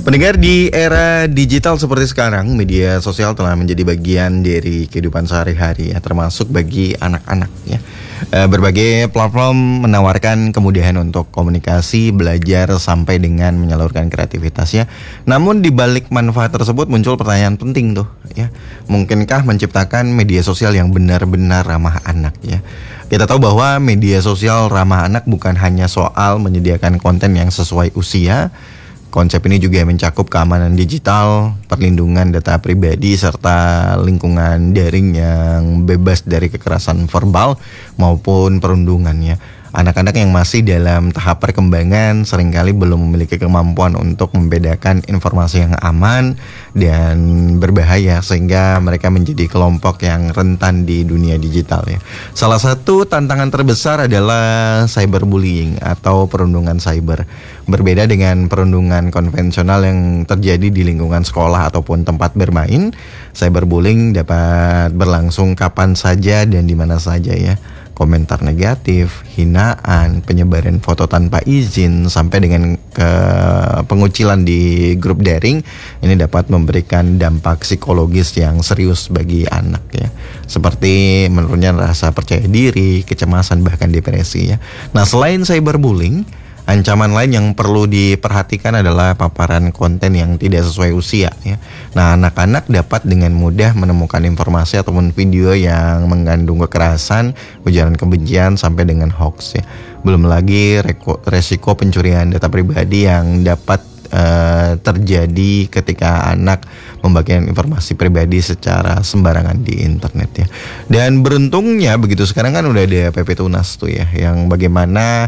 Pendengar, di era digital seperti sekarang, media sosial telah menjadi bagian dari kehidupan sehari-hari ya, termasuk bagi anak-anak ya. Berbagai platform menawarkan kemudahan untuk komunikasi, belajar sampai dengan menyalurkan kreativitas ya. Namun di balik manfaat tersebut muncul pertanyaan penting tuh ya. Mungkinkah menciptakan media sosial yang benar-benar ramah anak ya? Kita tahu bahwa media sosial ramah anak bukan hanya soal menyediakan konten yang sesuai usia. Konsep ini juga mencakup keamanan digital, perlindungan data pribadi, serta lingkungan daring yang bebas dari kekerasan verbal maupun perundungannya. Anak-anak yang masih dalam tahap perkembangan seringkali belum memiliki kemampuan untuk membedakan informasi yang aman dan berbahaya, sehingga mereka menjadi kelompok yang rentan di dunia digital ya. Salah satu tantangan terbesar adalah cyberbullying atau perundungan cyber. Berbeda dengan perundungan konvensional yang terjadi di lingkungan sekolah ataupun tempat bermain, cyberbullying dapat berlangsung kapan saja dan di mana saja ya. Komentar negatif, hinaan, penyebaran foto tanpa izin, sampai dengan pengucilan di grup daring ini dapat memberikan dampak psikologis yang serius bagi anak ya. Seperti menurunnya rasa percaya diri, kecemasan, bahkan depresi ya. Nah, selain cyberbullying, ancaman lain yang perlu diperhatikan adalah paparan konten yang tidak sesuai usia ya. Nah, anak-anak dapat dengan mudah menemukan informasi ataupun video yang mengandung kekerasan, ujaran kebencian sampai dengan hoax ya. Belum lagi resiko pencurian data pribadi yang dapat terjadi ketika anak membagikan informasi pribadi secara sembarangan di internet ya. Dan beruntungnya begitu sekarang kan udah ada PP Tunas tuh ya, yang bagaimana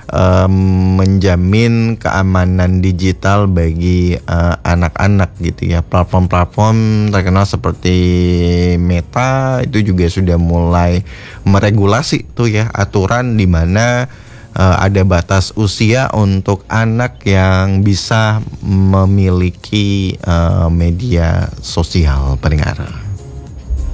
menjamin keamanan digital bagi anak-anak gitu ya. Platform-platform terkenal seperti Meta itu juga sudah mulai meregulasi tuh ya, aturan di mana ada batas usia untuk anak yang bisa memiliki media sosial, pendengar.